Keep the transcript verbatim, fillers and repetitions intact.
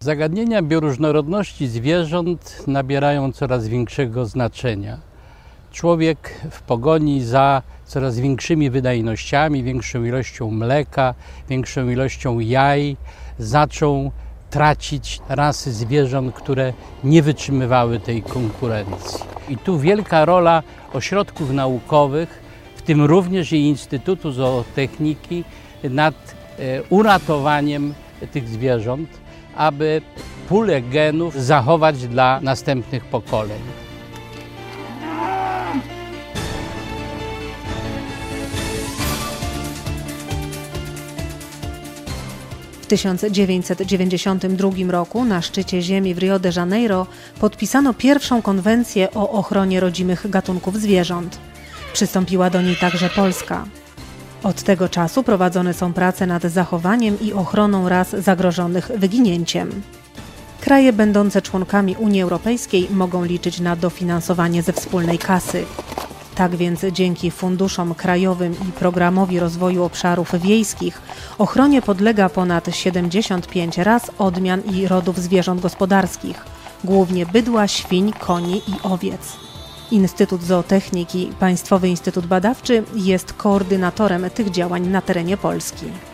Zagadnienia bioróżnorodności zwierząt nabierają coraz większego znaczenia. Człowiek w pogoni za coraz większymi wydajnościami, większą ilością mleka, większą ilością jaj zaczął tracić rasy zwierząt, które nie wytrzymywały tej konkurencji. I tu wielka rola ośrodków naukowych, w tym również i Instytutu Zootechniki, nad uratowaniem tych zwierząt, aby pulę genów zachować dla następnych pokoleń. W tysiąc dziewięćset dziewięćdziesiątym drugim roku na szczycie Ziemi w Rio de Janeiro podpisano pierwszą konwencję o ochronie rodzimych gatunków zwierząt. Przystąpiła do niej także Polska. Od tego czasu prowadzone są prace nad zachowaniem i ochroną ras zagrożonych wyginięciem. Kraje będące członkami Unii Europejskiej mogą liczyć na dofinansowanie ze wspólnej kasy. Tak więc dzięki funduszom krajowym i Programowi Rozwoju Obszarów Wiejskich ochronie podlega ponad siedemdziesiąt pięć ras, odmian i rodów zwierząt gospodarskich, głównie bydła, świń, koni i owiec. Instytut Zootechniki, Państwowy Instytut Badawczy, jest koordynatorem tych działań na terenie Polski.